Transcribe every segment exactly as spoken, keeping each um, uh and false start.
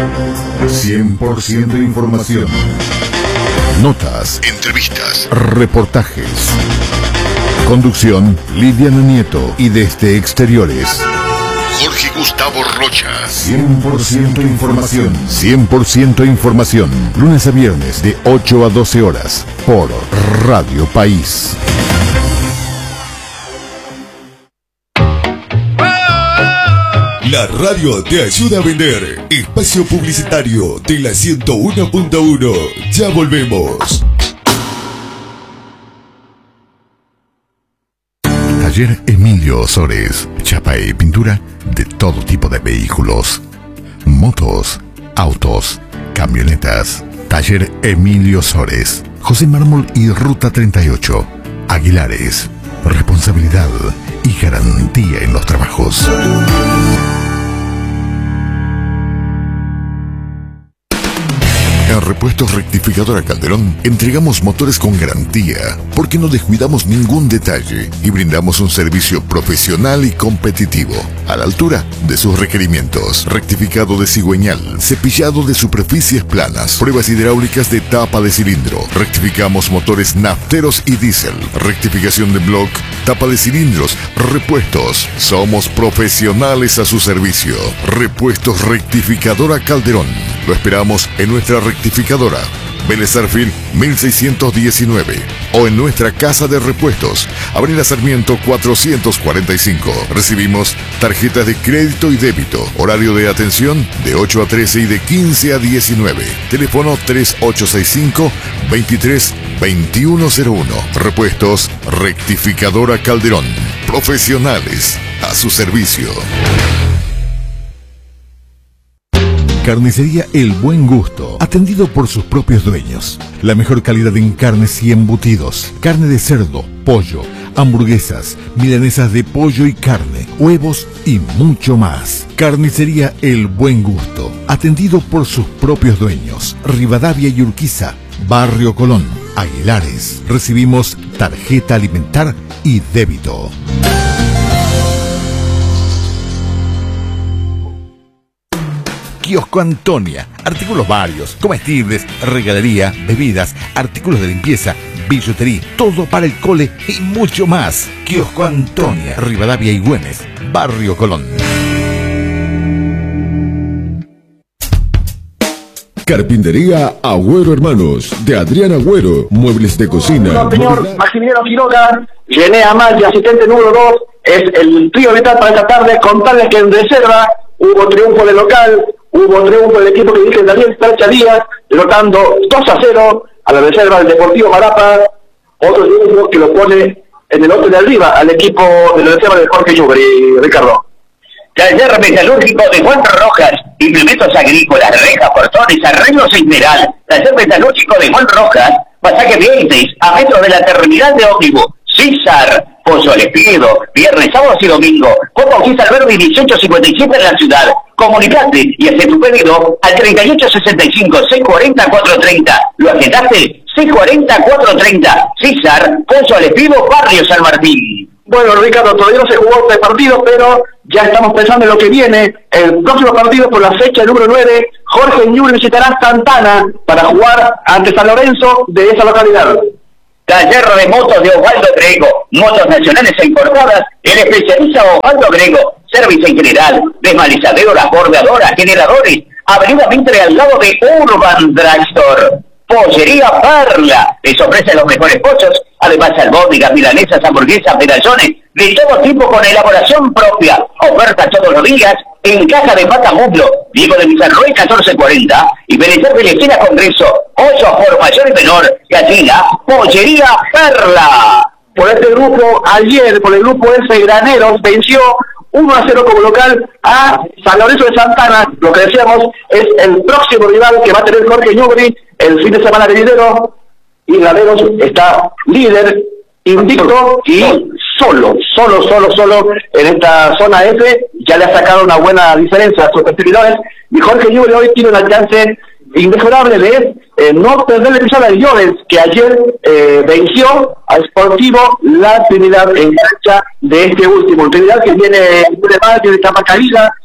cien por ciento información. Notas, entrevistas, reportajes. Conducción, Lidiana Nieto y desde exteriores, Jorge Gustavo Rocha. cien por ciento información. cien por ciento información. Lunes a viernes de ocho a doce horas por Radio País. La radio te ayuda a vender. Espacio publicitario de la ciento uno punto uno. Ya volvemos. Taller Emilio Osores. Chapa y pintura de todo tipo de vehículos. Motos, autos, camionetas. Taller Emilio Osores. José Mármol y Ruta treinta y ocho. Aguilares. Responsabilidad y garantía en los trabajos. En Repuestos Rectificadora Calderón entregamos motores con garantía, porque no descuidamos ningún detalle y brindamos un servicio profesional y competitivo, a la altura de sus requerimientos. Rectificado de cigüeñal, cepillado de superficies planas, pruebas hidráulicas de tapa de cilindro. Rectificamos motores nafteros y diésel. Rectificación de block, tapa de cilindros, repuestos. Somos profesionales a su servicio. Repuestos Rectificadora Calderón. Lo esperamos en nuestra rectificadora, Vélez Sarsfield mil seiscientos diecinueve, o en nuestra casa de repuestos, Avenida Sarmiento cuatrocientos cuarenta y cinco. Recibimos tarjetas de crédito y débito. Horario de atención de ocho a trece y de quince a diecinueve. Teléfono tres ocho seis cinco, veintitrés, veintiuno cero uno. Repuestos Rectificadora Calderón. Profesionales a su servicio. Carnicería El Buen Gusto, atendido por sus propios dueños. La mejor calidad en carnes y embutidos. Carne de cerdo, pollo, hamburguesas, milanesas de pollo y carne, huevos y mucho más. Carnicería El Buen Gusto, atendido por sus propios dueños. Rivadavia y Urquiza, Barrio Colón, Aguilares. Recibimos tarjeta alimentar y débito. Kiosco Antonia, artículos varios, comestibles, regalería, bebidas, artículos de limpieza, billutería, todo para el cole y mucho más. Kiosco Antonia, Rivadavia y Güemes, Barrio Colón. Carpintería Agüero Hermanos, de Adrián Agüero, muebles de cocina. No, señor Maximiliano Quiroga, René Amal, asistente número dos, es el trío vital para esta tarde. Contarles que en reserva hubo triunfo del local, hubo triunfo del equipo que dirige Daniel Percha Díaz, derrotando dos a cero a la reserva del Deportivo Marapa. Otro triunfo que lo pone en el otro de arriba al equipo de la reserva de Jorge Yubri, Ricardo. Taller metalúrgico de Juan Rojas, implementos agrícolas, rejas, portones, arreglos en general. Taller metalúrgico de Juan Rojas, pasaje Vientres, a metros de la terminal de ómnibus. César, Pozo al Espido, viernes, sábados y domingo. Juan Bautista Alberdi dieciocho cincuenta y siete en la ciudad. Comunicate y hace tu pedido al treinta y ocho sesenta y cinco, seiscientos cuarenta, cuatrocientos treinta. ¿Lo agendaste? seiscientos cuarenta, cuatrocientos treinta. César, Pozo al Espido, Barrio San Martín. Bueno, Ricardo, todavía no se jugó este partido, pero ya estamos pensando en lo que viene. El próximo partido por la fecha número nueve, Jorge Ñuble visitará Santana para jugar ante San Lorenzo de esa localidad. Taller de motos de Osvaldo Grego, motos nacionales e importadas, el especialista Osvaldo Grego, servicio en general, desmalizadoras, bordeadoras, generadores, avenida Mitre al lado de Urban Drugstore. Pollería Perla, les ofrece los mejores pollos, además albóndigas, milanesas, hamburguesas, medallones, de todo tipo con elaboración propia, oferta todos los días, en caja de pata muslo, Diego de Villarroel catorce cuarenta, y Benecer de Lesquina Congreso, ocho por mayor y menor, gallina, Pollería Perla. Por este grupo, ayer, por el grupo S, Graneros venció uno a cero como local a San Lorenzo de Santana. Lo que decíamos es el próximo rival que va a tener Jorge Ñubri el fin de semana venidero, y Graneros está líder, invicto y solo, solo, solo, solo en esta zona F. Ya le ha sacado una buena diferencia a sus competidores, y Jorge Ñubri hoy tiene una chance inmejorable de eh, no perder el episodio de Llorens, que ayer eh, venció a Sportivo La Trinidad en cancha de este último. Trinidad que viene de mal, tiene capa caída,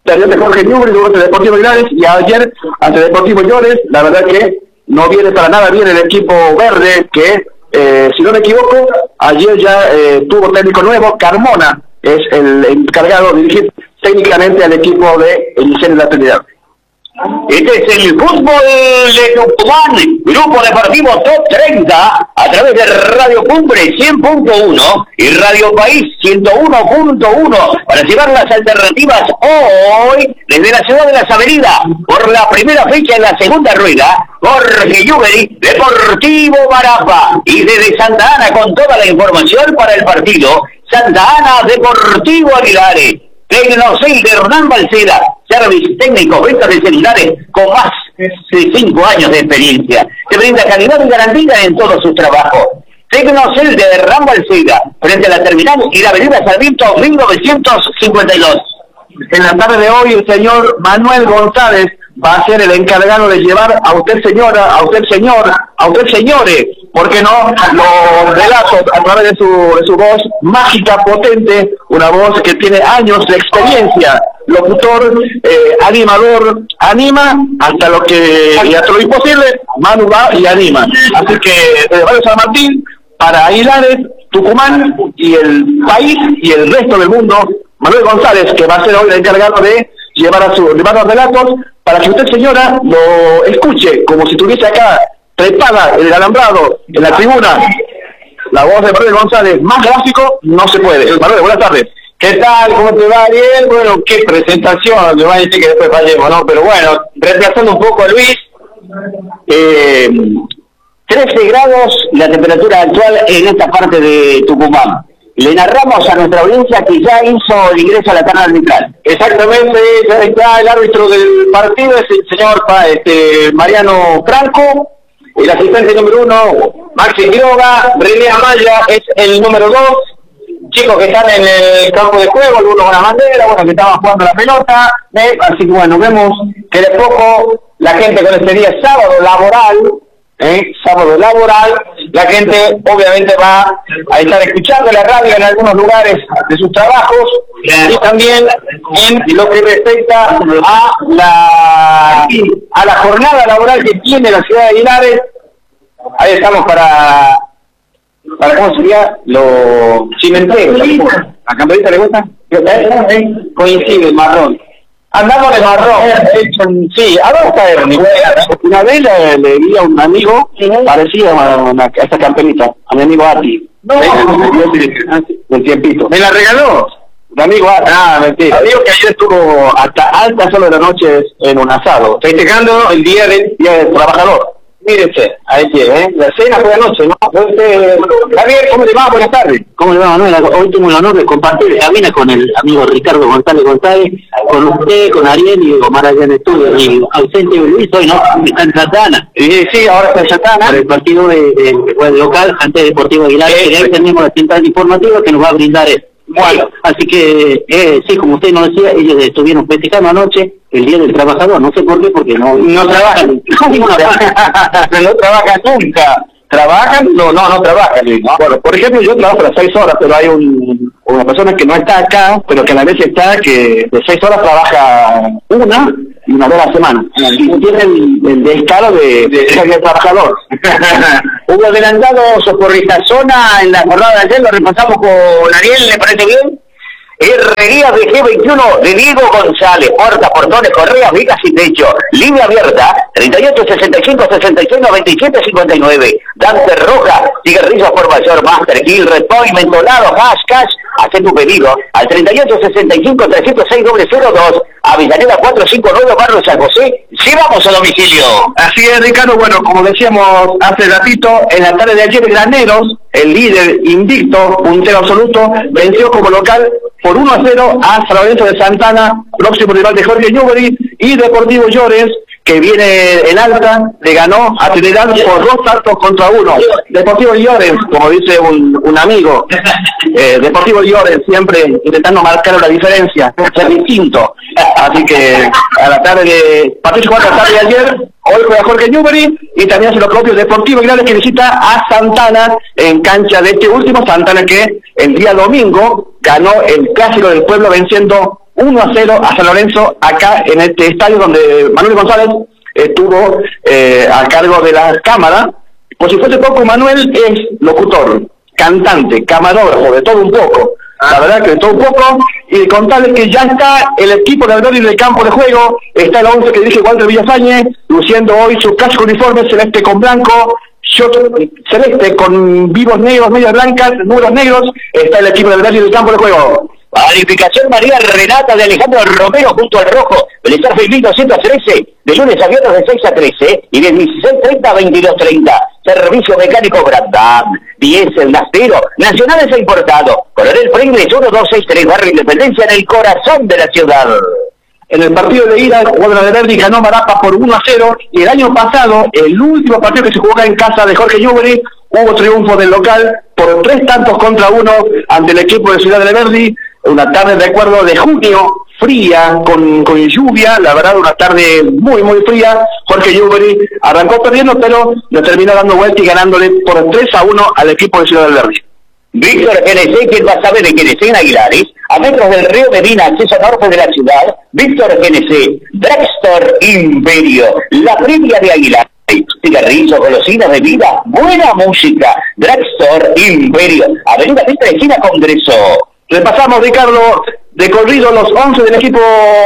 perdió ante Jorge Newbery, luego ante Deportivo Linares y ayer ante Deportivo Llores. La verdad que no viene para nada bien el equipo verde, que eh, si no me equivoco, ayer ya eh, tuvo técnico nuevo. Carmona es el encargado de dirigir técnicamente al equipo de el Liceo de la Trinidad. Este es el fútbol de Tucumán, Grupo Deportivo Top treinta, a través de Radio Cumbre cien punto uno y Radio País ciento uno punto uno, para llevar las alternativas hoy desde la ciudad de Las Avenidas, por la primera fecha en la segunda rueda, Jorge Newbery, Deportivo Barapa, y desde Santa Ana con toda la información para el partido, Santa Ana Deportivo Aguilares. Tecnocel de Hernán Balceda, service técnico, venta de celulares con más de cinco años de experiencia. Te brinda calidad y garantía en todos sus trabajos. Tecnocel de Hernán Balceda, frente a la terminal y la avenida Sarmiento mil novecientos cincuenta y dos. En la tarde de hoy el señor Manuel González va a ser el encargado de llevar a usted señora, a usted señor, a usted señores, ¿por qué no? Los relatos a través de su, de su voz mágica, potente, una voz que tiene años de experiencia. Locutor, eh, animador, anima hasta lo que, y hasta lo imposible, Manu va y anima. Así que desde Barrio San Martín, para Aguilares, Tucumán y el país y el resto del mundo, Manuel González, que va a ser hoy el encargado de llevar a su llevar los relatos, para que usted, señora, lo escuche como si estuviese acá, trepada en el alambrado, en la tribuna. La voz de Manuel González, más gráfico, no se puede. Manuel, buenas tardes. ¿Qué tal? ¿Cómo te va, Ariel? Bueno, qué presentación, me va a decir que después fallemos, ¿no? Pero bueno, reemplazando un poco a Luis, eh, trece grados la temperatura actual en esta parte de Tucumán. Le narramos a nuestra audiencia que ya hizo el ingreso a la terna arbitral. Exactamente, ya está el árbitro del partido, es el señor este, Mariano Franco, el asistente número uno, Maxi Quiroga, René Amaya es el número dos, chicos que están en el campo de juego, algunos con la bandera, bueno, que estaban jugando la pelota, ¿eh? Así que bueno, vemos que de poco la gente con este día sábado laboral, ¿eh? sábado laboral, la gente obviamente va a estar escuchando la radio en algunos lugares de sus trabajos y también en lo que respecta a la a la jornada laboral que tiene la ciudad de Aguilares. Ahí estamos para para cómo sería lo cimentero. ¿A Camperita le gusta? Coincide, marrón. Andamos de marrón, sí, ¿a dónde está Ernie? Una vez le, le vi a un amigo parecido a, una, a esta camperita, a mi amigo Ati. No, del tiempito. ¿Me la regaló? Mi amigo Ati. Ah, mentira. Amigo que ayer estuvo hasta altas horas de la noche en un asado, festejando el día del Día del Trabajador. Mírese, ahí tiene, ¿eh? La cena fue anoche, ¿no? Este, Javier, ¿cómo le va? Buenas tardes. ¿Cómo le va, Manuel? Hoy tengo el honor de compartir cabina con el amigo Ricardo González González, con usted, con Ariel y Omar allá en el estudio, y ausente Luis hoy, ¿no? Está en Santa Ana. Sí, sí, ahora está en Santa Ana. Para el partido de, de, de, de local ante Deportivo Aguilar, Eh, que ahí tenemos la central informativa que nos va a brindar él. Bueno, así que, eh, sí, como usted nos decía, ellos estuvieron festejando anoche el Día del Trabajador, no sé por qué, porque no, no trabajan, no trabajan, no trabajan nunca, trabajan, no, no, no trabajan, ¿no? Bueno, por ejemplo, yo trabajo las seis horas, pero hay un, una persona que no está acá, pero que a la vez está, que de seis horas trabaja una y una vez a la semana. Y tiene el, el descaro de, de ser el trabajador. Hubo adelantado socorrista zona en la jornada de ayer, lo repasamos con Ariel, ¿le parece bien? Herrería de G veintiuno de Diego González, puertas, portones, correas, vigas y techo, línea abierta, treinta y ocho, sesenta y cinco, sesenta y seis, noventa y siete, cincuenta y nueve, Dante Roja, cigarrillos por mayor, Master Kill, Red Point, mentolado, hash, cash, haz tu pedido al treinta y ocho, sesenta y cinco, trescientos seis, cero dos, Avellaneda cuatrocientos cincuenta y nueve, Barrio San José, llevamos a domicilio. Así es, Ricardo, bueno, como decíamos hace ratito, en la tarde de ayer Graneros, el líder invicto, puntero absoluto, venció como local por uno a cero a San Lorenzo de Santana, próximo rival de Jorge Newbery, y Deportivo Llores, que viene en alta, le ganó a Trinidad por dos tantos contra uno. Deportivo Llores, como dice un, un amigo, eh, Deportivo Llores siempre intentando marcar la diferencia, ser distinto. Así que a la tarde de Patricio Juan, la tarde de ayer, hoy juega Jorge Newbery y también hace lo propio Deportivo Aguilares, que visita a Santana en cancha de este último Santana, que el día domingo ganó el Clásico del Pueblo venciendo uno a cero a San Lorenzo, acá en este estadio donde Manuel González estuvo eh, a cargo de la cámara. Por si fuese poco, Manuel es locutor, cantante, camarógrafo, de todo un poco. La verdad que de todo un poco, y contarles que ya está el equipo de Alberdi en el campo de juego. Está el once que dirige Walter Villafañe, luciendo hoy su clásico uniforme celeste con blanco, short celeste con vivos negros, medias blancas, números negros. Está el equipo de Alberdi en el campo de juego. Planificación María Renata de Alejandro Romero junto al rojo. Belezar Filín doscientos trece, de lunes a viernes de seis a trece y de dieciséis treinta a veintidós treinta. Servicio mecánico Brandam, diésel, nastero, nacionales e importado. Coronel Pringles uno dos seis tres, Barrio Independencia, en el corazón de la ciudad. En el partido de ida, el cuadro de Alberdi ganó Marapa por uno a cero, y el año pasado, el último partido que se jugó en casa de Jorge Newbery, hubo triunfo del local por tres tantos contra uno ante el equipo de Ciudad de Alberdi. Una tarde de acuerdo de junio, fría, con, con lluvia, la verdad una tarde muy muy fría. Jorge Newbery arrancó perdiendo, pero lo terminó dando vuelta y ganándole por tres a uno al equipo de Ciudad del Alberdi. Víctor G N C, ¿quién va a saber de G N C en Aguilares? A metros del río Medina, acceso norte de la ciudad. Víctor G N C, Dragstore Imperio, la previa de Aguilares. Cigarrillos, golosinas, bebida, buena música. Dragstore Imperio, Avenida Vista de China, Congreso. Repasamos, Ricardo, de corrido los once del equipo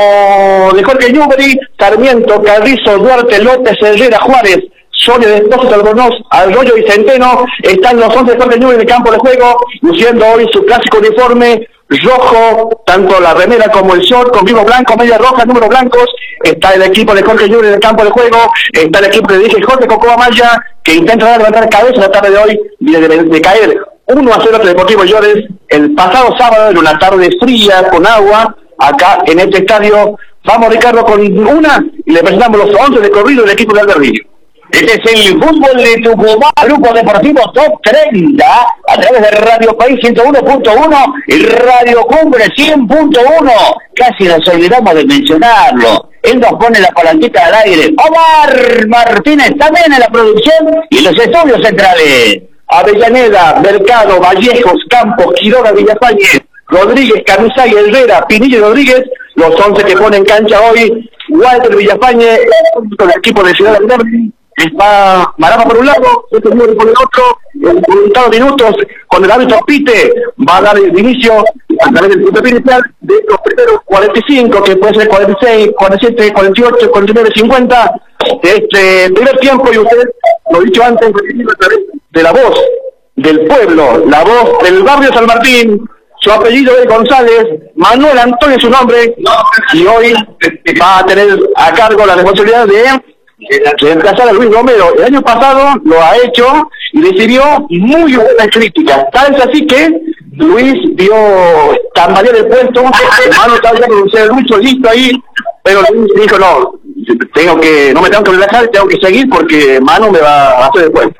de Jorge Newbery: Sarmiento, Carrizo, Duarte, López, Herrera, Juárez, Soria, Despósito, Albornoz, Arroyo y Centeno. Están los once de Jorge Newbery en el campo de juego, luciendo hoy su clásico uniforme rojo, tanto la remera como el short, con vivo blanco, media roja, números blancos. Está el equipo de Jorge Newbery en el campo de juego, está el equipo que dirige Jorge Cocoa Maya, que intenta levantar cabeza la tarde de hoy, de, de, de caer uno a cero ante Deportivo Llores el pasado sábado en una tarde fría con agua acá en este estadio. Vamos, Ricardo, con una y le presentamos los once de corrido del equipo de Alberdi. Este es el fútbol de Tucumán, Grupo Deportivo Top treinta, a través de Radio País ciento uno punto uno y Radio Cumbre cien punto uno. Casi nos olvidamos de mencionarlo. Él nos pone la palanquita al aire. Omar Martínez también en la producción y en los estudios centrales. Avellaneda, Mercado, Vallejos, Campos, Quiroga, Villafañe, Rodríguez, Canizay, Herrera, Pinillo y Rodríguez, los once que ponen cancha hoy. Walter Villafañe, con el equipo de Ciudad de Alberdi. Va Marapa por un lado, este número por el otro, en contados minutos, con el árbitro pite, va a dar el inicio a través del punto inicial de los primeros cuarenta y cinco, que puede ser cuarenta y seis, cuarenta y siete, cuarenta y ocho, cuarenta y nueve, cincuenta, de este primer tiempo, y usted lo dicho antes, a través de la voz del pueblo, la voz del barrio San Martín. Su apellido es González, Manuel Antonio es su nombre, y hoy va a tener a cargo la responsabilidad de reemplazar a Luis Romero. El año pasado lo ha hecho y recibió muy buenas críticas, tal es así que Luis dio tambalear el puesto. Manu estaba ya con mucho listo ahí, pero Luis dijo no, tengo que, no me tengo que relajar, tengo que seguir porque Manu me va a hacer después.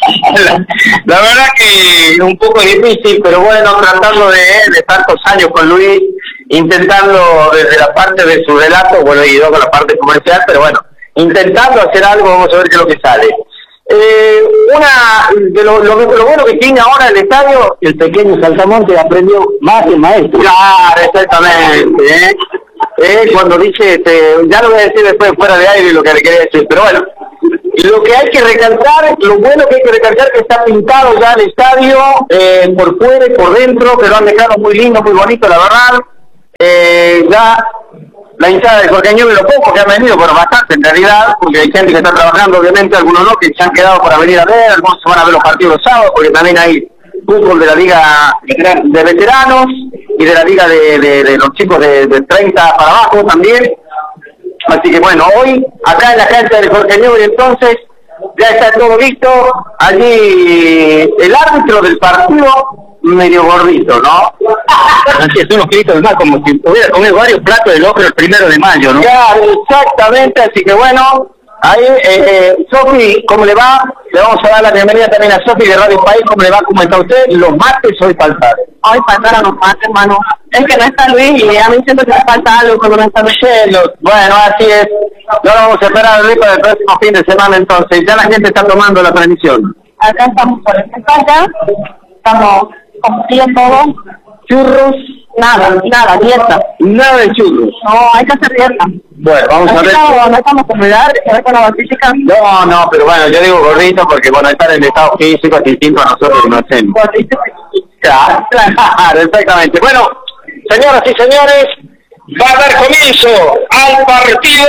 La verdad que un poco difícil, pero bueno, tratando de, de tantos años con Luis, intentando desde la parte de su relato, bueno, y yo con la parte comercial, pero bueno, intentando hacer algo, vamos a ver qué es lo que sale. Eh, una de lo, lo, lo bueno que tiene ahora el estadio, el pequeño Saltamonte aprendió más que el maestro. Claro, exactamente, ¿eh? Eh, cuando dice, este, ya lo voy a decir después fuera de aire lo que le quería decir, pero bueno, lo que hay que recalcar, lo bueno que hay que recalcar que está pintado ya el estadio, eh, por fuera y por dentro, que lo han dejado muy lindo, muy bonito, la verdad. Eh, ya la hinchada de Jorge Newbery, lo poco que han venido, bueno, bastante en realidad, porque hay gente que está trabajando, obviamente, algunos no, que se han quedado para venir a ver, algunos se van a ver los partidos los sábados, porque también hay fútbol de la liga de veteranos y de la liga de, de, de los chicos de, de treinta para abajo también. Así que bueno, hoy acá en la cancha de Jorge Newbery entonces ya está todo listo. Allí el árbitro del partido medio gordito, ¿no? Así es, unos gritos más como si hubiera comido varios platos de locro el primero de mayo, ¿no? Claro, exactamente, así que bueno, ahí, eh, eh, Sofi, ¿cómo le va? Le vamos a dar la bienvenida también a Sofi de Radio País. ¿Cómo le va? ¿Cómo está usted? Los martes hoy faltaron. Hoy faltaron los martes, hermano. Es que no está Luis y a mí siento que me falta algo cuando no está Michelle. Bueno, así es. Ya vamos a esperar a Luis para el próximo fin de semana entonces. Ya la gente está tomando la transmisión. Acá estamos por esta calle, estamos compartiendo todo, churros, Nada, nada, dieta. Nada de churros. No, hay que hacer dieta. Bueno, vamos a ver. No, no estamos con edad, con la física. No, no, pero bueno, yo digo gordito porque bueno, estar en el estado físico es distinto a nosotros que no hacemos. Claro, claro, exactamente. Bueno, señoras y señores, va a dar comienzo al partido.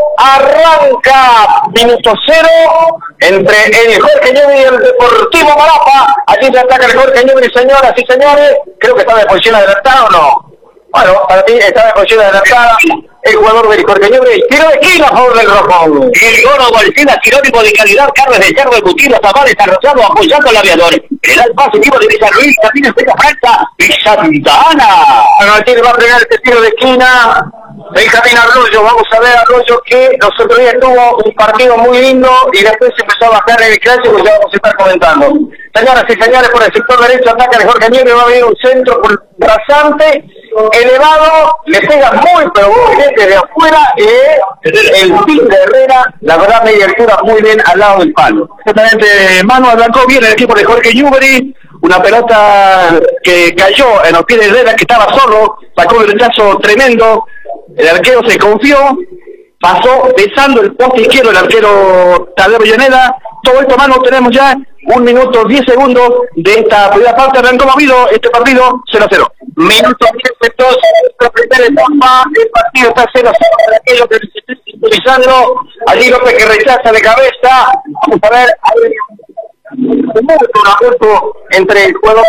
Arranca minuto cero entre el Jorge Newbery y el Deportivo Marapa. Allí se ataca el Jorge Newbery, señoras y señores. Creo que está de posición adelantada o no. Bueno, para ti está de posición adelantada el jugador del Jorge Newbery. Tiro de esquina a favor del rojo. El Goro Golfina, sinónimo de calidad, Carlos de Cerro, Gutiérrez, Tavares, Arrozado, apoyando al aviador. El al pase vivo de Villarruiz, también espera falta y Santa Ana. Martínez va a pegar este tiro de esquina. Benjamín Arroyo, vamos a ver Arroyo que los otros días tuvo un partido muy lindo y después se empezó a bajar en el clásico, ya vamos a estar comentando. Señoras y señores, por el sector derecho ataca el Jorge Newbery, va a venir un centro por rasante, elevado, le pega muy pero muy bien desde afuera, eh, el pin de Herrera, la verdad media altura muy bien al lado del palo. Exactamente, Manu arrancó bien el equipo de Jorge Newbery, una pelota que cayó en los pies de Herrera que estaba solo, sacó un rechazo tremendo, el arquero se confió, pasó besando el poste izquierdo el arquero Tadeo Villaneda. Todo esto, Manu, tenemos ya un minuto diez segundos de esta primera parte. Arrancó movido este partido cero a cero. Minuto diez dos, la primera etapa, el partido está cero a cero para aquellos que se estén sintonizando. Allí López que rechaza de cabeza. Vamos a ver, hay un acuerdo entre el jugador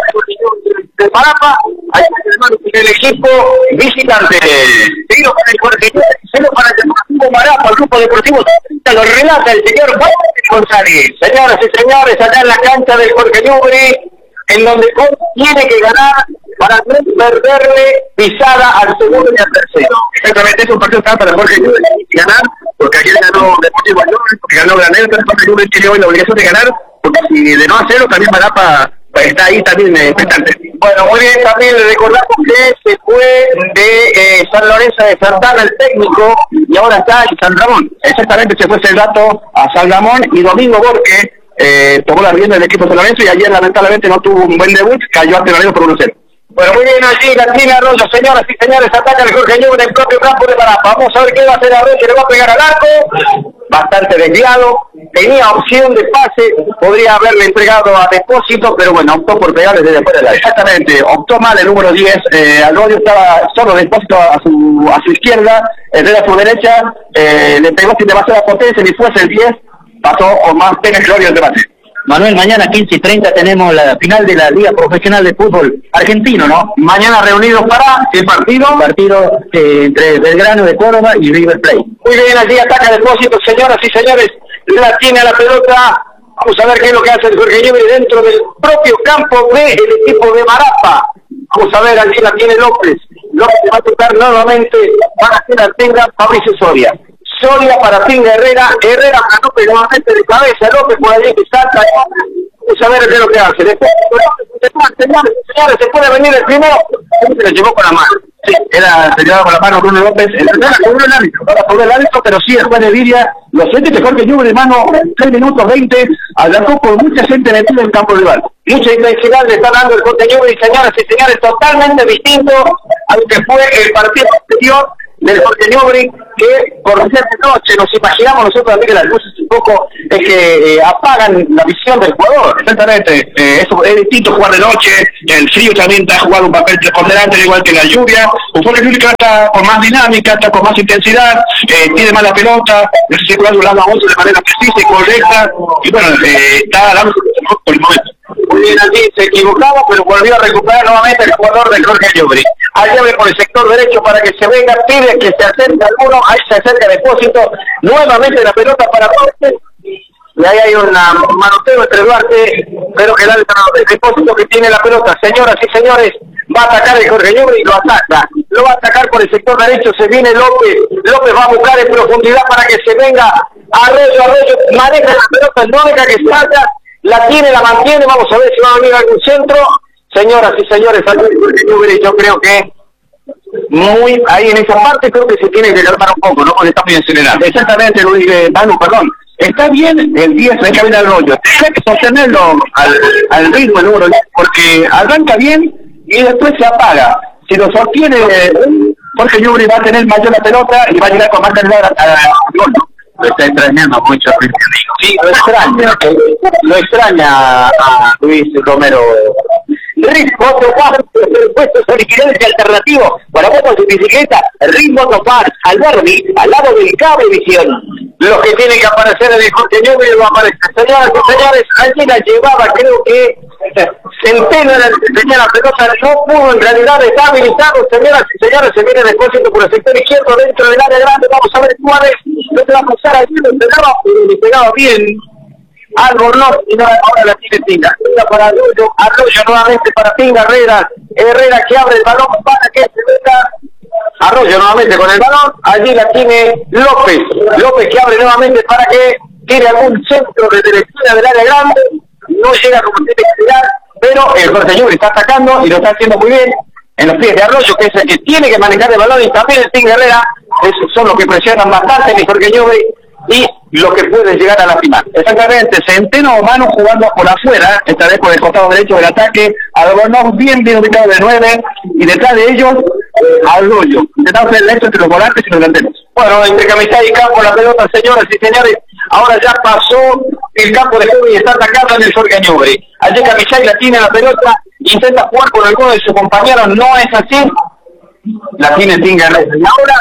de Marapa, hay el equipo visitante. Tiro para el Jorge Newbery, cero para el Deportivo Marapa, el grupo deportivo lo relata el señor Juan González. Señoras y señores, acá en la cancha del Jorge Newbery, en donde tiene que ganar para no perderle pisada al segundo y al tercero. Exactamente, es un partido que para Jorge Newbery ganar, porque ayer ganó Deportivo Newbery, porque ganó Granero, entonces Jorge Newbery tiene hoy la obligación de ganar, porque si de no hacerlo también Marapa está ahí también expectante. Eh, bueno, muy bien, también le recordamos que se fue de eh, San Lorenzo de Santana el técnico y ahora está en San Ramón. Exactamente, se fue ese dato a San Ramón y Domingo Borque eh, tomó la rienda del equipo de San Lorenzo y ayer lamentablemente no tuvo un buen debut, cayó ante Lorenzo por uno cero. Bueno, muy bien, allí la tiene Arroyo, señoras y señores, ataca el Jorge Newbery en el propio campo de Marapa. Vamos a ver qué va a hacer Arroyo, le va a pegar al arco, bastante desviado, tenía opción de pase, podría haberle entregado a Depósito, pero bueno, optó por pegarle desde fuera del área. Exactamente, optó mal el número diez, eh, Arroyo estaba solo Depósito a su, a su izquierda, Herrera a su derecha, eh, le pegó sin demasiada potencia, ni fuese el diez, pasó con más pena que gloria el debate. Manuel, mañana quince y treinta tenemos la final de la Liga Profesional de Fútbol Argentino, ¿no? Mañana reunidos para el partido. Partido eh, entre Belgrano de Córdoba y River Plate. Muy bien, allí ataca Depósito, señoras y señores, la tiene a la pelota. Vamos a ver qué es lo que hace el Jorge Newbery dentro del propio campo del equipo de Marapa. Vamos a ver, allí la tiene López. López va a tocar nuevamente para que la tenga Fabricio Soria. Soria para Tinga Herrera, Herrera para López nuevamente de cabeza, López por allí que salta, vamos a ver qué es lo que hace. Después, señores, señores, se puede venir el primero, se lo llevó con la mano. Sí, era señalado con la mano Bruno López, el Herrera cobró el árbitro, ahora cobró el árbitro, pero sí después de Lidia, lo siente que Jorge Newbery, hermano, tres minutos veinte, adelantó por mucha gente metida en el campo rival. Mucha intensidad le está dando el Jorge Newbery, señoras y señores, totalmente distinto a lo que fue el partido anterior del Jorge Newbery, que por ser de noche nos imaginamos nosotros también que las luces un poco es que eh, apagan la visión del jugador. Exactamente, eh, eso es distinto jugar de noche, el frío también está jugando un papel preponderante, igual que la lluvia. Un Jorge Newbery que está con más dinámica, está con más intensidad, eh, tiene más la pelota, necesita jugar de un lado a otro de manera precisa y correcta, y bueno, eh, está dando por el momento. Muy bien, allí se equivocaba, pero volvió a recuperar nuevamente el jugador del Jorge Newbery. Allá ve por el sector derecho para que se venga, pide que se acerque alguno, ahí se acerca Depósito, nuevamente la pelota para Duarte, y ahí hay un manoteo entre Duarte, pero que el Depósito que tiene la pelota. Señoras y señores, va a atacar el Jorge Newbery, lo ataca, lo va a atacar por el sector derecho, se viene López, López va a buscar en profundidad para que se venga Arroyo, Arroyo, maneja la pelota, no deja que salga, la tiene, la mantiene, vamos a ver si va a venir algún centro. Señoras y señores, yo creo que muy ahí en esa parte creo que se tiene que calmar un poco, ¿no? Porque está muy acelerado. Exactamente, lo dije, Manu, perdón. Está bien el diez de Camino Arroyo, tiene que sostenerlo al, al ritmo el número diez, porque arranca bien y después se apaga. Si lo sostiene Jorge Newbery va a tener mayor la pelota y va a llegar con más calidad al gol. Lo está extrañando mucho. Sí, lo extraña, lo extraña a Luis Romero. Ritmo Motopar, repuestos originales y alternativos para motos y bicicleta. Ritmo Motopar, al Derby, al lado del Cable Visión. Los que tienen que aparecer en el Jorge Newbery lo aparecen. Señoras y señores, allí la llevaba, creo que Centeno era el que tenía la pelota, no pudo en realidad estabilizarlo. Señoras y señores, se viene depósito por el sector izquierdo dentro del área grande. Vamos a ver Suárez, no te va a pasar allí, lo pegaba, pero le pegaba bien. Albornoz y no, ahora la tiene Tinga. Tinga para Arroyo, Arroyo nuevamente para Tinga, Herrera, Herrera que abre el balón para que se meta. Arroyo nuevamente con el balón, allí la tiene López, López que abre nuevamente para que tire algún centro de dirección del área grande, no llega como tiene que llegar, pero el Jorge Newbery está atacando y lo está haciendo muy bien en los pies de Arroyo, que es el que tiene que manejar el balón, y también el Tinga Herrera, esos son los que presionan bastante el Jorge Newbery y lo que puede llegar a la final. Exactamente, Centeno o Manu jugando por afuera, esta vez por el costado derecho del ataque, Albornoz bien bien ubicado de nueve, y detrás de ellos, eh, Arroyo, intentando hacer el nexo entre los volantes y los delanteros. Bueno, entre Camisay y campo la pelota, señores y señores, ahora ya pasó el campo de juego y está atacando en el Jorge Newbery. Allí Camisay la tiene la pelota, intenta jugar con alguno de sus compañeros, no es así, la tiene Tinga Herrera. Y ahora,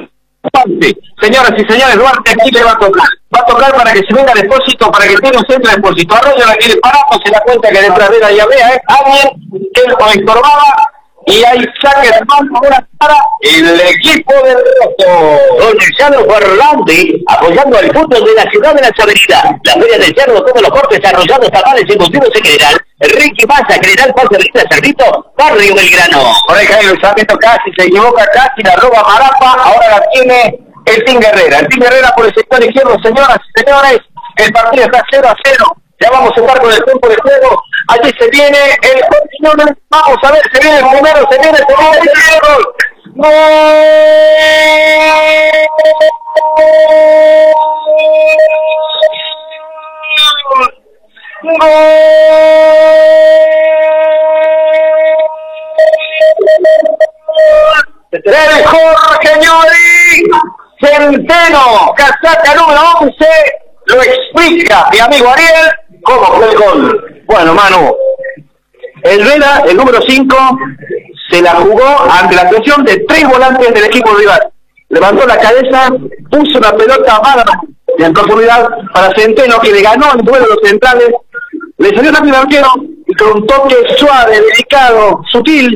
señoras y señores, Duarte aquí le va a tocar. Va a tocar para que se venga depósito, para que tenga un centro de depósito. Arroyo la quiere parado, se da cuenta que detrás de la llave es alguien que lo estorbaba. Y hay saque de mano ahora para el equipo del Rojo. Don Luciano Fernández, apoyando al fútbol de la ciudad de las avenidas. La Feria del Cerro, todos los cortes arrollados, tamales y embutidos en general. Ricky Pasa, General Paz de Rita Cerrito, Barrio Belgrano. Por ahí cae el lanzamiento casi, se equivoca casi, la roba Marapa, ahora la tiene el Tinga Herrera. El Tinga Herrera por el sector izquierdo, señoras y señores, el partido está cero a cero. Ya vamos a estar con el tiempo de juego. Allí se viene el continuo. Vamos a ver, se viene el primero, se viene, se viene, se viene el gol. ¡Gol! ¡Gol! ¡El Jorge Newbery! Centeno, casaca número once, lo explica mi amigo Ariel. ¿Cómo fue el gol? Bueno, Manu, el Vela, el número cinco, se la jugó ante la presión de tres volantes del equipo rival. Levantó la cabeza, puso la pelota mala en profundidad para Centeno, que le ganó el duelo de los centrales. Le salió rápido al arquero y con un toque suave, delicado, sutil,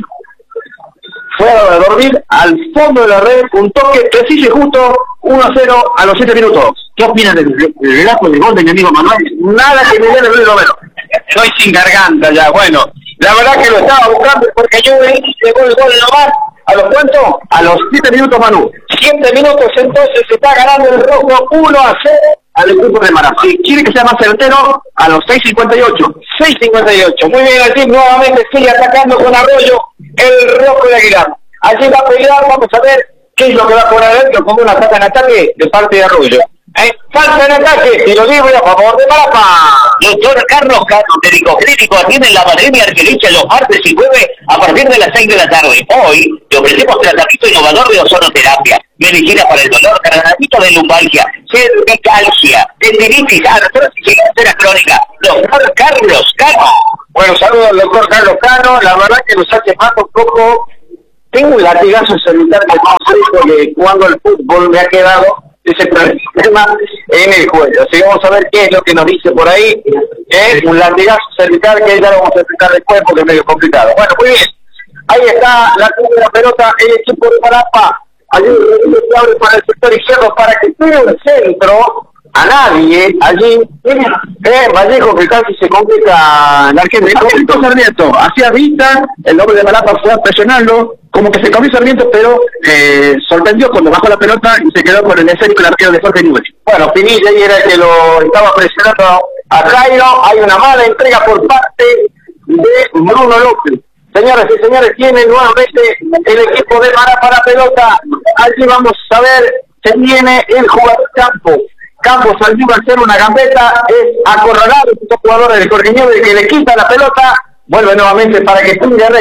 fue a dormir al fondo de la red, un toque preciso y justo, uno a cero a los siete minutos. ¿Qué opinan del relato del gol de mi amigo Manuel? Nada que me dé el Luis Romero. Estoy sin garganta ya, bueno. La verdad que lo estaba buscando porque yo llegó el gol nomás. ¿A los cuántos? A los siete minutos, Manu. siete minutos entonces se está ganando el Rojo uno a cero al equipo de Mara. Si quiere que sea más certero, a los seis cincuenta y ocho. seis cincuenta y ocho. Muy bien, allí nuevamente sigue atacando con Arroyo el Rojo de Aguilar. Allí va a pelear, vamos a ver qué es lo que va a cobrar él, que ponga una falta en ataque de parte de Arroyo. ¿Eh? Falta en ataque, tiro libre a favor de Marapa. Doctor Carlos Cano, médico clínico, atiende en la Madrid Arquericha los martes y jueves a partir de las seis de la tarde. Hoy te ofrecemos tratamiento innovador de ozonoterapia, medicina para el dolor, tratamiento de lumbalgia, cervicalgia, tendinitis, artrosis y úlceras crónica. Doctor Carlos Cano. Bueno, saludos al doctor Carlos Cano. La verdad que nos hace falta un poco. Tengo un latigazo cervical que no sé porque jugando al fútbol me ha quedado ese problema en el cuello. Así que vamos a ver qué es lo que nos dice por ahí. Es un latigazo cervical que ya lo vamos a explicar después porque es medio complicado. Bueno, muy bien. Ahí está la primera pelota, el equipo de Marapa. Allí se abre para el sector izquierdo para que tenga un centro. A nadie allí. Eh, Vallejo que casi se complica en Argentina. Sarmiento, Sarmiento, hacía vista, el hombre de Marapa fue a presionarlo, como que se comió Sarmiento, pero eh, sorprendió cuando bajó la pelota y se quedó con el escénico el arquero de Jorge Newbery. Bueno, Pinilla ahí era el que lo estaba presionando a Jairo. Hay una mala entrega por parte de Bruno López. Señoras y señores, tiene nuevamente el equipo de Marapa la pelota. Allí vamos a ver, se viene el jugador Campos. Campos al vivo a hacer una gambeta, es acorralado estos jugadores de Jorge Newbery que le quita la pelota, vuelve nuevamente para que Tinga Herrera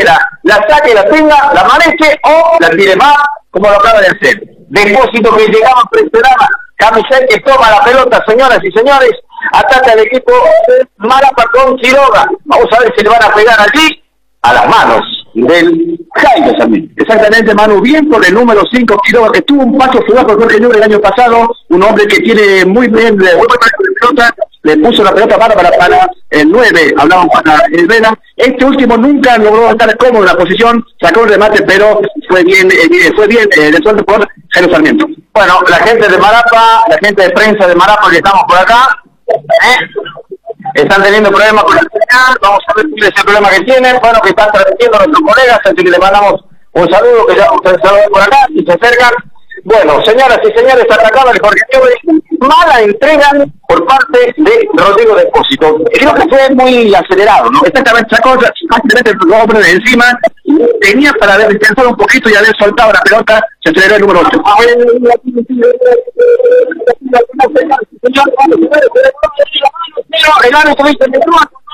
la saque, la tenga, la maneje o la tire más, como lo acaba de hacer. Depósito que llegaba, presionaba, Camisel que toma la pelota, señoras y señores, ataca el equipo Marapa con Quiroga. Vamos a ver si le van a pegar allí a las manos del Jaime también. Exactamente, Manu, bien por el número cinco, Quiroga, que tuvo un paso fugaz por Jorge Newbery el año pasado, un hombre que tiene muy bien, de buen manejo de pelota, le puso la pelota para, para, para el nueve, hablaban para el Vela. Este último nunca logró estar cómodo en la posición, sacó el remate, pero fue bien, eh, fue bien eh, resuelto por Jairo Sarmiento. Bueno, la gente de Marapa, la gente de prensa de Marapa que estamos por acá, ¿eh? están teniendo problemas con la señal, vamos a ver cuál es el problema que tienen, bueno, que están transmitiendo nuestros colegas, así que les mandamos un saludo, que ya ustedes saludan por acá, y se acercan. Bueno, señoras y señores, atacaba el Jorge Newbery, mala entrega por parte de Rodrigo Depósito. Creo que fue muy acelerado, ¿no? Exactamente, sacó fácilmente el hombre de encima, tenía para haber descansado un poquito y haber soltado la pelota, se aceleró el número ocho. El árbitro dice que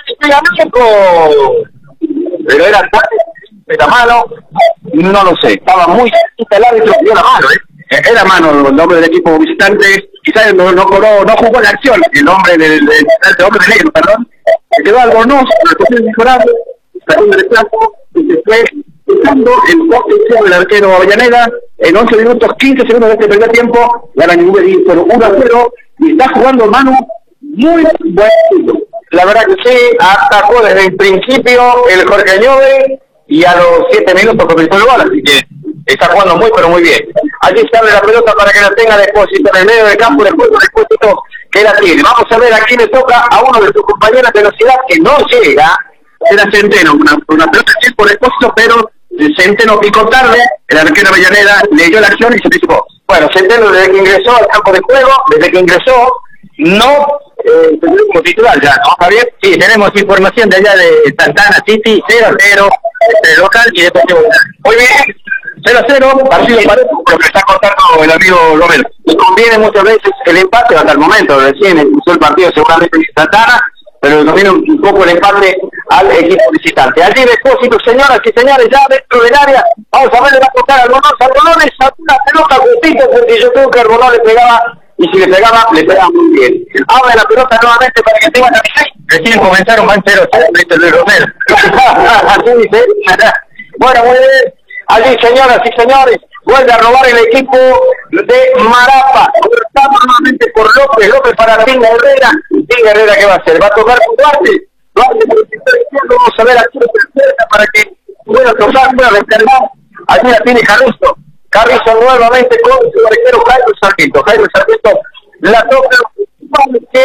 pero era era mano, no lo sé, estaba muy cerquita el árbitro, dio la mano, ¿eh? Era mano el hombre del equipo visitante, quizás no, no, no, no jugó la acción, el hombre del, del, del hombre de negro, perdón, se quedó albornoz, la cuestión mejorando, salió del plazo, y se fue buscando el poste del arquero Avellaneda, en once minutos, quince segundos de este primer tiempo, gana Newbery por uno a cero, y está jugando Manu muy buen fútbol. La verdad que sí, atacó desde el principio el Jorge Newbery, y a los siete minutos comenzó el gol, así que está jugando muy pero muy bien. Allí se abre la pelota para que la tenga Depósito en el medio del campo, después del Depósito que la tiene. Vamos a ver a quién le toca, a uno de sus compañeros de velocidad que no llega, era Centeno, una, una pelota que es por Depósito, pero Centeno picó tarde, el arquero Avellaneda leyó la acción y se anticipó. Bueno, Centeno desde que ingresó al campo de juego, desde que ingresó, no eh, como titular ya, ¿no, Javier? Sí, tenemos información de allá de Santana City, cero a cero, entre local y después de muy bien, cero a cero, partido parejo, lo que está contando el amigo Romero. Y conviene muchas veces el empate hasta el momento, recién empezó el partido seguramente en Santana, pero conviene un poco el empate al equipo visitante. Allí Depósito, señoras y señores, ya dentro del área, vamos a ver, le va a tocar a Albornoz, Albornoz es una pelota justita, porque yo creo que Albornoz le pegaba, y si le pegaba, le pegaba muy bien. Abre la pelota nuevamente para que tenga la visión. Recién comenzaron, van cero a cero, dice Luis Romero. Así dice. Bueno, muy bien. Allí, señoras y señores, vuelve a robar el equipo de Marapa. Estamos nuevamente por López, López para Tinga Herrera. Tinga Herrera, ¿qué va a hacer? Va a tocar con Duarte. Duarte por el sector izquierdo, vamos a ver aquí cerca para que pueda tocar, pueda descargar. Allí la tiene Caruso. Carrizo nuevamente con su arquero Jairo Sarmiento. Jairo Sarmiento la toca que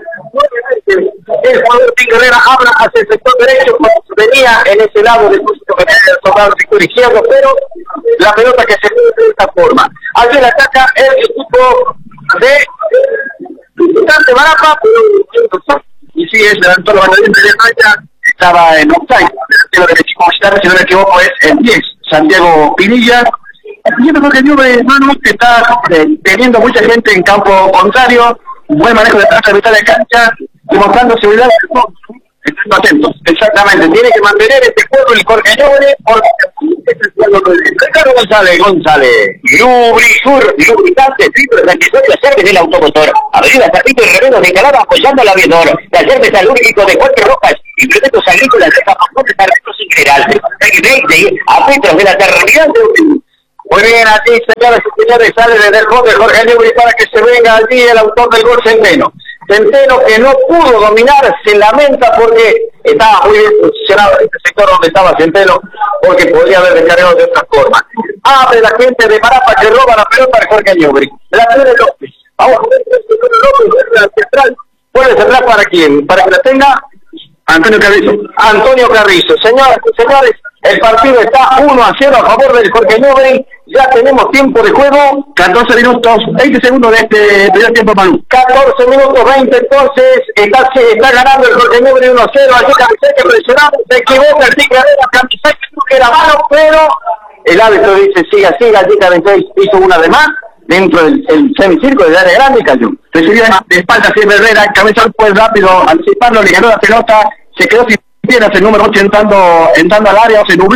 el jugador Tinga Herrera habla hacia el sector derecho cuando venía en ese lado del Depósito que tenía tocado el sector izquierdo, pero la pelota que se mueve de esta forma. Allí la ataca el equipo de visitante Marapa, y sí, es levantó la bandera de derecha, estaba en offside, el equipo visitante, si no me equivoco, es el diez, Santiago Pinilla. Yo creo que Newbery, hermano, que está eh, teniendo mucha gente en campo contrario, buen manejo de la mitad de cancha, demostrando seguridad. Estén atentos, exactamente, tiene que mantener este juego el Jorge Newbery, porque este es el juego de Ricardo González, González, Lubrisur, lubricante, triple satisfactorio, Cerveza del automotor, Avenida Sarmiento y Reveros de Calada, apoyando al aviador, la cerveza lúbrico de Jorge Rojas, implementos agrícolas de Zapacotes, arreglos en general, veinte a metros de la terminal de Uruguay. Muy bien, allí, señores y señores, sale desde el gol de Jorge Newbery para que se venga allí el autor del gol, Centeno. Centeno que no pudo dominar, se lamenta porque estaba muy bien posicionado en este sector donde estaba Centeno, porque podría haber descargado de otra forma. Abre la gente de Marapa que roba la pelota de Jorge Newbery. La tiene López. Vamos a ver el sector López, la central. ¿Puede cerrar para quién? Para que la tenga Antonio Carrizo. Antonio Carrizo. Señoras y señores, el partido está uno a cero a favor del Jorge Newbery. Ya tenemos tiempo de juego. catorce minutos, veinte segundos de este primer tiempo, Manu. catorce minutos, veinte, entonces está, está ganando el Jorge Newbery uno a cero. Allí Camisay que presionamos, se equivoca el Tigre de la Camisay que era mano, pero el árbitro dice siga, siga. Allí Camisay hizo una de más dentro del el semicírculo de área grande y cayó. Recibió de espalda Silva Herrera, Camisay fue rápido anticiparlo, le ganó la pelota, se quedó sin piernas el número ocho entrando, entrando al área, o se nubló.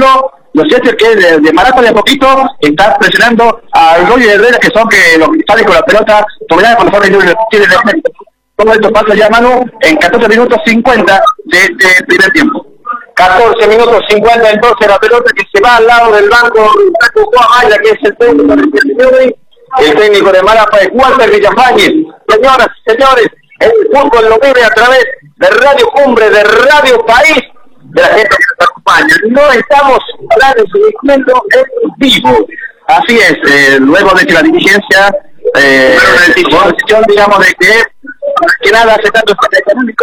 Lo cierto es que de, de Marapa de a poquito está presionando a Roger Herrera, que son que los que salen con la pelota, dominada por favor, tiene el efecto. Todo esto pasa ya, Manu, en catorce minutos cincuenta de, de primer tiempo. catorce minutos cincuenta entonces la pelota que se va al lado del banco de Juan Maya, que es el técnico de el técnico de Marapa es Walter Villafañez. Señoras y señores, el fútbol lo vive a través de Radio Cumbre, de Radio País, de la gente que nos acompaña. No estamos hablando de su segmento en vivo. Así es, eh, luego de que la dirigencia eh, tomó la decisión, digamos, de que que nada hace tanto espacio económico,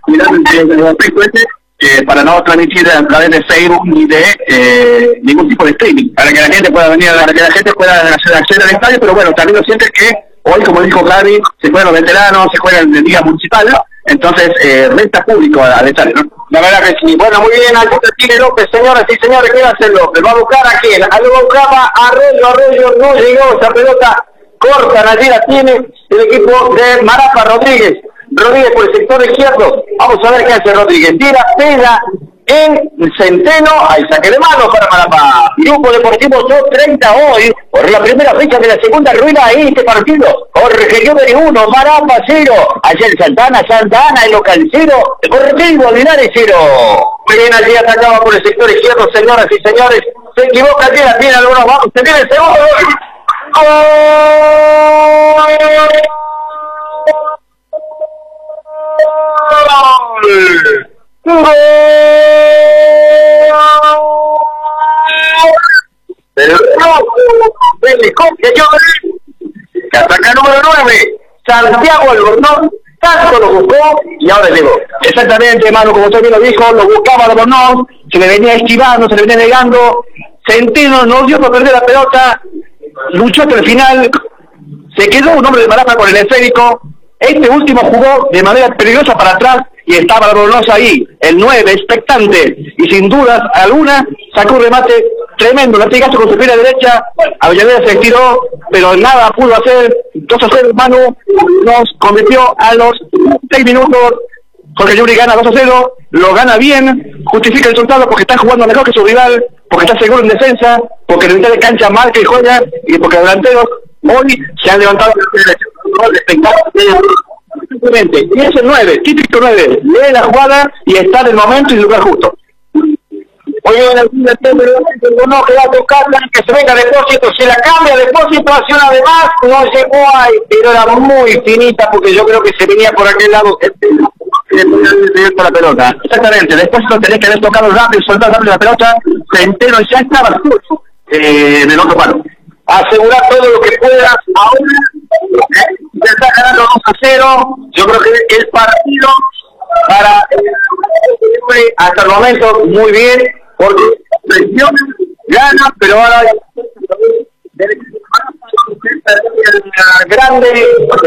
eh, para no transmitir a través de Facebook ni de eh, ningún tipo de streaming, para que la gente pueda venir, para que la gente pueda acceder al estadio, pero bueno, también lo sientes que hoy, como dijo Gaby, se juegan los veteranos, se juega en la Liga Municipal, ¿no? Entonces eh, resta público al estadio, ¿no? La verdad que sí. Bueno, muy bien, aquí tiene López, señoras y señores, ¿qué va a hacer López? Va a buscar a quién, a lo buscaba Arroyo, Arroyo no llegó, esa pelota corta, allí la tiene el equipo de Marapa. Rodríguez, Rodríguez por el sector izquierdo, vamos a ver qué hace Rodríguez, tira, pega en Centeno, hay saque de mano para Marapa. Grupo Deportivo dos treinta hoy, por la primera fecha de la segunda rueda ahí este partido. Jorge Lloberi uno, Marapa cero. Ayer Santana, Santana, el local cero. Deportivo Linares cero. Muy bien, allí atacaba por el sector izquierdo, señoras y señores. Se equivoca allí, la tiene algunos, vamos, se viene el segundo gol. ¡Gol! ¡Gol! Del del Jorge Lloberi, que ataca número nueve, Santiago Albornoz, tanto lo buscó y ahora llegó. Exactamente, Manu, como usted bien lo dijo, lo buscaba Albornoz, se le venía esquivando, se le venía negando, Centeno no dio para perder la pelota, luchó hasta el final, se quedó un hombre de Marapa con el esférico, este último jugó de manera peligrosa para atrás y estaba Albornoz ahí, el nueve, expectante, y sin dudas alguna sacó un remate tremendo, latigazo con su pierna derecha, Avellaneda se estiró, pero nada pudo hacer, dos a cero, Manu, nos convirtió a los seis minutos, Jorge Lloberi gana dos a cero, lo gana bien, justifica el resultado porque está jugando mejor que su rival, porque está seguro en defensa, porque en mitad de cancha marca y juega, y porque los delanteros hoy se han levantado simplemente, y es el nueve, típico nueve, lee la jugada y está en el momento y en el lugar justo. Oye, en el primer tiempo, no que va a tocar, que se venga Depósito, se la cambia Depósito, hacia una de más, no llegó ahí, pero era muy finita porque yo creo que se venía por aquel lado, Por la pelota. Exactamente, después lo tenés que haber tocado rápido, soltar rápido la pelota, Centeno ya estaba eh, en el otro palo. Asegurar todo lo que puedas ahora, ¿eh? Ya está ganando dos a cero, yo creo que el partido para eh, hasta el momento muy bien, porque presión gana, pero ahora grande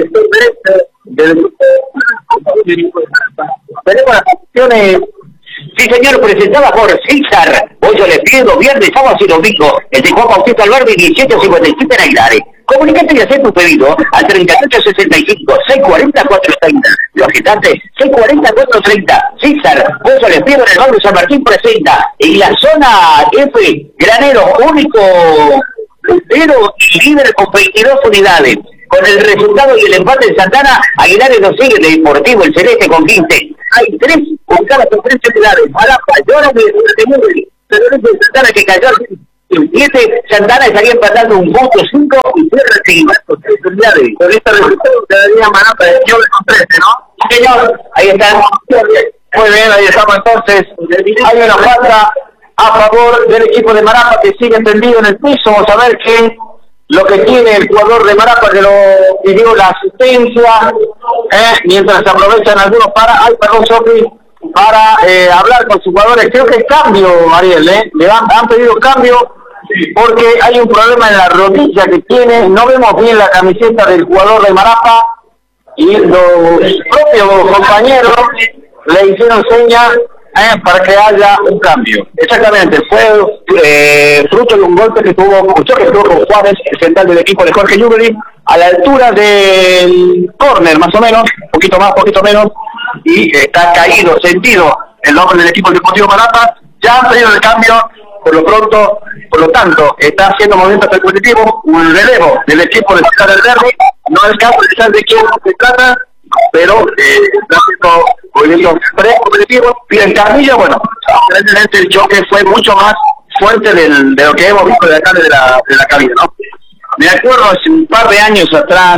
tenemos las acciones. Sí, señor, presentaba por César. Hoy yo les pido viernes, sábado y domingo. El de Juan Bautista Alberdi, diecisiete cincuenta y siete en Aguilares. Comunicate y hacer tu pedido al treinta y ocho sesenta y cinco, seiscientos cuarenta, cuatrocientos treinta. Los gigantes, seiscientos cuarenta, cuatrocientos treinta. César, hoy yo les pido en el barrio San Martín presenta. En la zona F, Granero, único pero y líder con veintidós unidades. Con el resultado y el empate en Santana, Aguilares lo sigue el Deportivo, el Celeste con quince. Hay tres buscadas con tres unidades. Marapa, llora de Deportivo, pero es de Santana que cayó al siete. Santana estaría empatando un punto cinco y cierra el seguimiento con tres unidades. Con este resultado quedaría Marapa de Lloberi con trece, ¿no? Sí, señor, ahí está. Muy bien, ahí estamos entonces. Hay una falta a favor del equipo de Marapa que sigue tendido en el piso. Vamos a ver qué lo que tiene el jugador de Marapa que lo pidió la asistencia, eh, mientras se aprovechan algunos para, ay perdón Sofi, para eh, hablar con sus jugadores. Creo que es cambio, Ariel, eh, le han, han pedido cambio porque hay un problema en la rodilla que tiene, no vemos bien la camiseta del jugador de Marapa y los propios compañeros le hicieron señas Eh, para que haya un cambio. Exactamente, fue eh, fruto de un golpe que tuvo, un choque que tuvo con Juárez, el central del equipo de Jorge Lloberi, a la altura del córner, más o menos, poquito más, poquito menos, y está caído, sentido el nombre del equipo del Deportivo Marapa. Ya han pedido el cambio por lo pronto, por lo tanto, está haciendo movimientos competitivos, un relevo del equipo de Ciudad del Derby, no es caso de saber de quién se trata, pero eh, está haciendo movimientos pre-competitivos, y en Camilla, bueno, aparentemente el choque fue mucho más fuerte del, de lo que hemos visto de acá de la, de la cabina, ¿no? Me acuerdo hace un par de años atrás,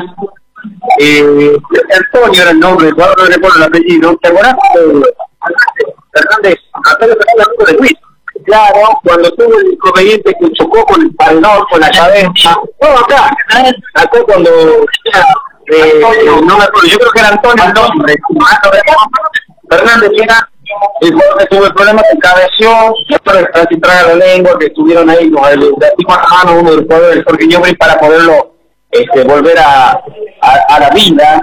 eh, Antonio era el nombre, no recuerdo el apellido, ¿te acuerdas? Fernández, Antonio Fernández de Luis. Claro, cuando tuvo el inconveniente que chocó con el paredón, con la cabeza. No, acá, acá cuando... Eh, no me acuerdo, yo creo que era Antonio el nombre. Fernández era el jugador que tuvo el problema, que cabeció, después casi traga la lengua, que estuvieron ahí con el de mano uno de los jugadores del Jorge Ñobri para poderlo este, volver a, a, a la vida.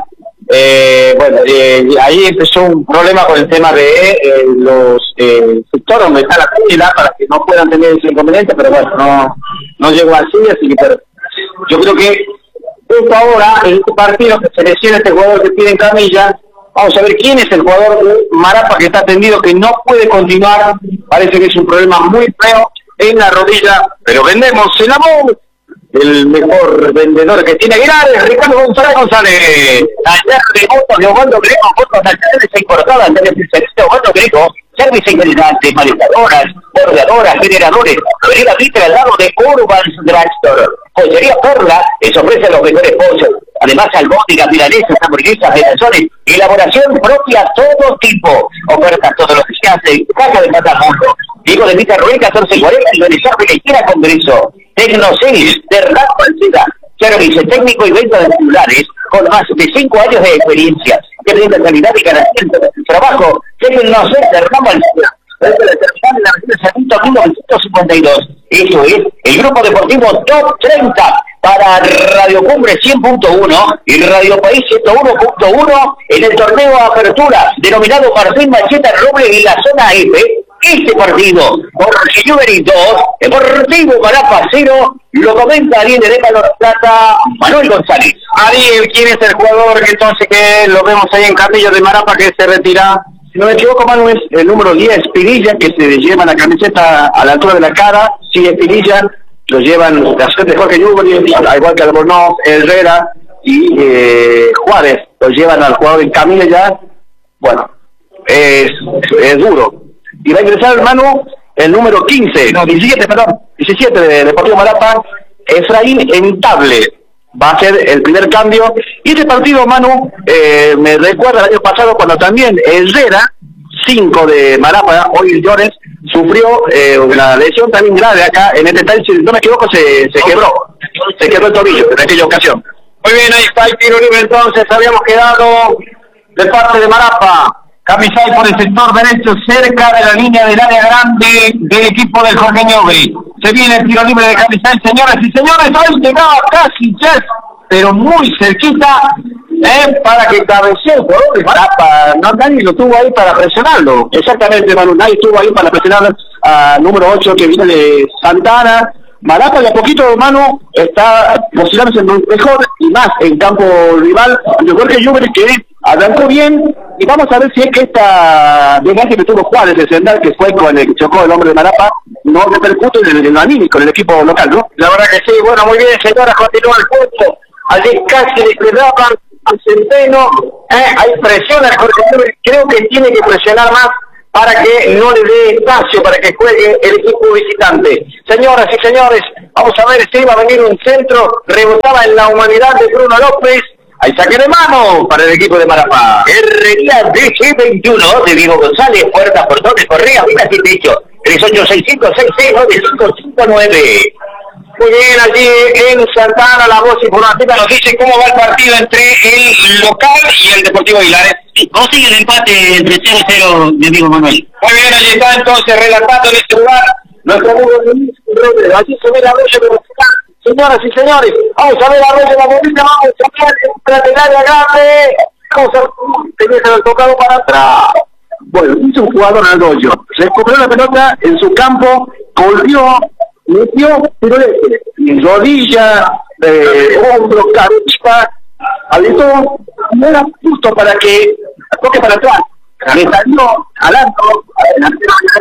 Eh, bueno, eh, ahí empezó un problema con el tema de eh, los eh, sectores donde está la fila para que no puedan tener ese inconveniente, pero bueno, no, no llegó así, así que pero, yo creo que esto ahora, en este partido que se lesiona este jugador que tiene en camilla, vamos a ver quién es el jugador de Marapa que está atendido, que no puede continuar, parece que es un problema muy feo en la rodilla, pero vendemos el amor. El mejor vendedor que tiene Aguilar es Ricardo González González. Taller de motos de Osvaldo Greco, motos nacionales importadas, taller de servicio de Osvaldo Greco, servicio integrantes, manejadoras, bordeadoras, generadores, avenida Vitra al lado de Urban Drugstore. Pollería Perla les ofrece los mejores pollos, además albóndigas, milanesas, hamburguesas, medallones, elaboración propia todo tipo, ofertas todos los días de caja de Matamundo. Diego de Vita Ruel catorce cuarenta y Benizar de la Izquierda Congreso. Tecnoseis de Hernán Falseda. Servicio técnico y venta de celulares con más de cinco años de experiencia. Que brinda calidad y garantía en su trabajo. Tecnoseis de Hernán Falseda. Desde la terminal de la avenida Sarmiento mil novecientos cincuenta y dos. Eso es el grupo deportivo Top treinta para Radio Cumbre cien punto uno y Radio País ciento uno punto uno en el torneo Apertura, denominado Martín Macheta Roble en la zona F. Este partido, Jorge Ñobri dos, Deportivo Marapa cero, lo comenta Ariel de Calor Plata, Manuel González. Ariel, ¿quién es el jugador que entonces que lo vemos ahí en Camilla de Marapa que se retira? Si no me equivoco, Manu, es el número diez, Pinilla, que se lleva la camiseta a la altura de la cara. Sigue Pinilla, lo llevan la suerte de Jorge Ñobri, al igual que Albornoz, Herrera y eh, Juárez, lo llevan al jugador en Camilla ya. Bueno, es, es duro. Y va a ingresar, Manu, el número quince, no, diecisiete, perdón, diecisiete de Deportivo Marapa, Efraín Entable. Va a ser el primer cambio. Y este partido, Manu, eh, me recuerda el año pasado cuando también Herrera, cinco de Marapa, hoy Llores, sufrió eh, una lesión también grave acá en este tal, si no me equivoco, se, se quebró, se quebró el tobillo en aquella ocasión. Muy bien, ahí está el tiro libre entonces, habíamos quedado de parte de Marapa. Camisay por el sector derecho, cerca de la línea del área grande del equipo del Jorge Ñobri. Se viene el tiro libre de Camisay, señoras y señores, hoy llegaba casi ya, pero muy cerquita, eh, para que cabecee el jugador de Marapa. No, nadie lo tuvo ahí para presionarlo. Exactamente, Manu, nadie estuvo ahí para presionar a número ocho que viene de Santana. Marapa de a poquito, Manu, está posicionándose mejor y más en campo rival. Yo creo que Ñobri que arrancó bien y vamos a ver si es que esta desgaste que tuvo Juárez de Sendal, que fue con el que chocó el hombre de Marapa, no repercute en el anímico, en el equipo local, ¿no? La verdad que sí. Bueno, muy bien, señora, continúa el punto. Allí casi le quedaban al Centeno, eh, hay presión al Jorge Ñobri, creo que tiene que presionar más para que no le dé espacio para que juegue el equipo visitante. Señoras y señores, vamos a ver si va a venir un centro, rebotaba en la humanidad de Bruno López. Hay saque de mano para el equipo de Marapa. Herrería D G veintiuno de Diego González, puertas, portones, correas, minas y techo. tres ocho seis cinco seis seis nueve cinco cinco nueve. Muy bien, allí en Santana la voz informativa nos dice cómo va el partido entre el local y el Deportivo Aguilares. No sigue el empate entre cero cero, mi amigo Manuel. Muy bien, allí está entonces relatando en este lugar nuestro amigo Luis Rodríguez. Allí se ve la voz de velocidad. Señoras y señores, vamos a ver la voz de la bolita, vamos a ver el área grande. Vamos a ver, tenía que haber tocado para atrás. Bueno, hizo un jugador al doyo, recuperó la pelota en su campo, volvió, metió, pero de rodilla, de hombro, cabeza, habilitó, no era justo para que toque para atrás. Le salió al alto, adelante,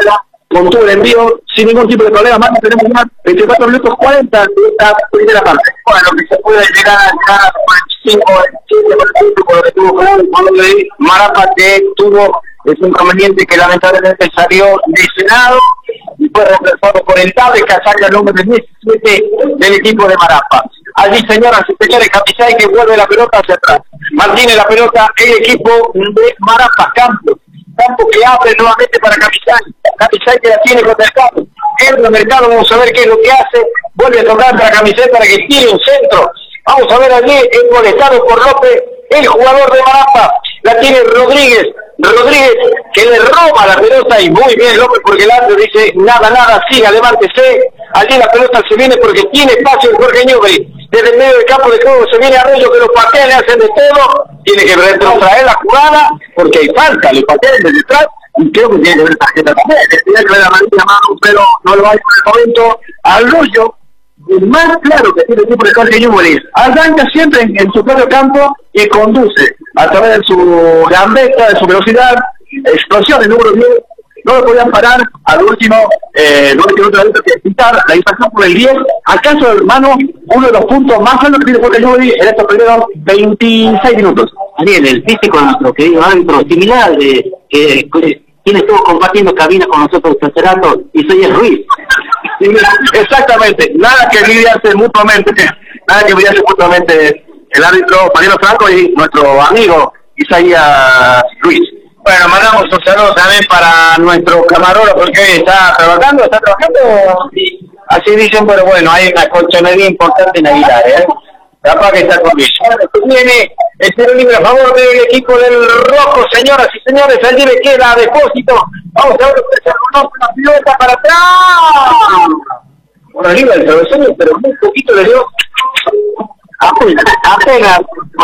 contuvo el envío sin ningún tipo de problema. Más tenemos más veinticuatro minutos cuarenta de esta primera parte. Bueno, que se puede llegar a llegar a cuarenta y cinco, cuarenta y cinco por lo que tuvo con el Marapa, que tuvo ese inconveniente que lamentablemente salió lesionado y fue reemplazado por el Tabe Casaca, número diecisiete del equipo de Marapa. Allí, señoras y señores, Capicay que vuelve la pelota hacia atrás. Mantiene la pelota el equipo de Marapa. Campos. Campos que abre nuevamente para Capicay. Capicay que la tiene contra el campo. Entra al mercado, vamos a ver qué es lo que hace. Vuelve a tocar para Capicay para que tire un centro. Vamos a ver allí, molestado por López, el jugador de Marapa. La tiene Rodríguez. Rodríguez que le roba la pelota y muy bien López porque el árbitro dice nada, nada, siga, levántese. Allí la pelota se viene porque tiene espacio el Jorge Newbery. Desde el medio del campo de juego se viene Arroyo que los patea, le hacen de todo. Tiene que retrotraer la jugada porque hay falta, le patean desde detrás y creo que tiene que ver tarjeta también. Le tiene que ver la manilla mano, pero no lo hay por el momento. Arroyo, el más claro que tiene el equipo de Jorge Newbery, arranca siempre en, en su propio campo y conduce a través de su gambeta, de su velocidad, explosión el número diez, no lo podían parar. Al último, eh, no le quedó otra vez que quitar la distracción por el diez. ¿Acaso, hermano, uno de los puntos más altos que tiene Jorge Newbery en estos primeros veintiséis minutos? Ariel, el físico de nuestro querido árbitro, similar de que quien estuvo compartiendo cabina con nosotros hace rato, y soy el Ruiz. Exactamente, nada que envidiarse mutuamente, nada que envidiarse mutuamente el árbitro Mariano Franco y nuestro amigo Isaías Ruiz. Bueno, mandamos un saludo también para nuestro camarógrafo porque hoy está trabajando, está trabajando, y así dicen, pero bueno, hay una colchonería importante en Aguilar, ¿eh? Capaz que está con ellos. Viene el tiro libre a favor del equipo del Rojo, señoras y señores, allí le queda a depósito. Vamos a ver, se conoce la pelota para atrás. Bueno, arriba el travesaño, pero muy poquito le dio. Apenas, apenas,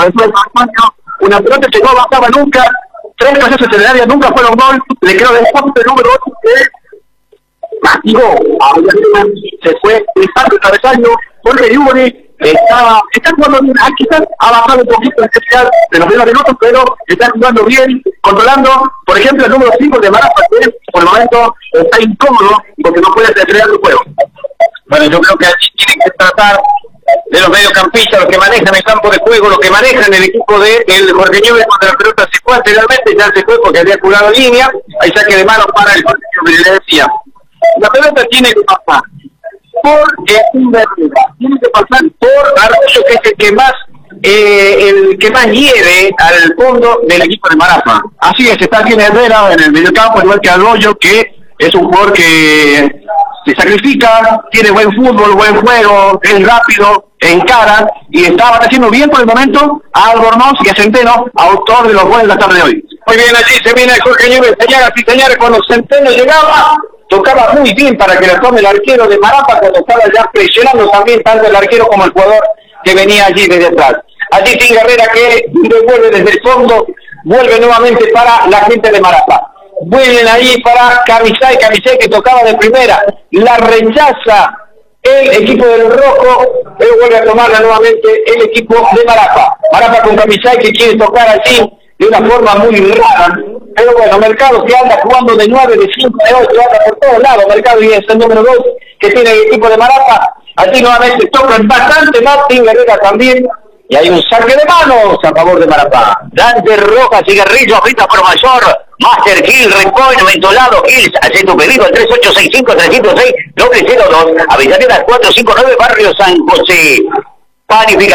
una pelota que no avanzaba nunca, tres pases en el área, nunca fueron gol, le quedó el poste número ocho que castigó, se fue el saco de travesaño, Jorge Newbery estaba, está jugando bien, ah, quizás ha bajado un poquito en especial de los primeros minutos, pero está jugando bien, controlando, por ejemplo, el número cinco de Marapa, que por el momento está incómodo porque no puede crear su juego. Bueno, yo creo que allí tienen que tratar de los mediocampistas, los que manejan el campo de juego, los que manejan el equipo de el Jorge Newbery cuando la pelota se fue anteriormente, ya se fue porque había curado línea, hay saque de mano para el Jorge Newbery, le decía. La pelota tiene que pasar por Herrera, tiene que pasar por Arroyo, que es el que más eh, el que más hiere al fondo del equipo de Marapa. Así es, está aquí en Herrera en el mediocampo, igual que Arroyo, que es un jugador que se sacrifica, tiene buen fútbol, buen juego, es rápido, encara y está haciendo bien por el momento a Albornoz y a Centeno, autor de los goles de la tarde de hoy. Muy bien, allí se viene el Jorge Newbery, señoras y señores, cuando Centeno llegaba, tocaba muy bien para que la tome el arquero de Marapa cuando estaba ya presionando también tanto el arquero como el jugador que venía allí desde atrás. Allí Tim Herrera que devuelve desde el fondo, vuelve nuevamente para la gente de Marapa. Vuelven ahí para Capicay, Capicay que tocaba de primera, la rechaza el equipo del Rojo, pero vuelve a tomarla nuevamente el equipo de Marapa. Marapa con Capicay que quiere tocar allí de una forma muy rara, pero bueno, Mercado que anda jugando de nueve, de cinco, de ocho, anda por todos lados, Mercado y es el número dos que tiene el equipo de Marapa. Allí nuevamente tocan bastante más, Tim Herrera también, y hay un saque de manos a favor de Marapa. Dante Rojas, cigarrillo, Rita Pro Mayor, Master Kill, Repoint, Mentolado, Kills, hace tu pedido al tres ocho seis cinco, tres cero seis, doble cero dos, Avellaneda cuatro cinco nueve, Barrio San José. Panificación